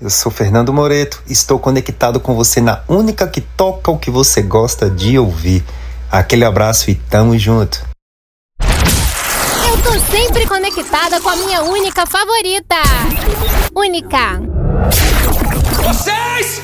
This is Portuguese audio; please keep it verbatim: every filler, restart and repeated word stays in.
Eu sou Fernando Moreto, estou conectado com você na única que toca o que você gosta de ouvir. Aquele abraço e tamo junto. Eu tô sempre conectada com a minha única favorita. Única. Vocês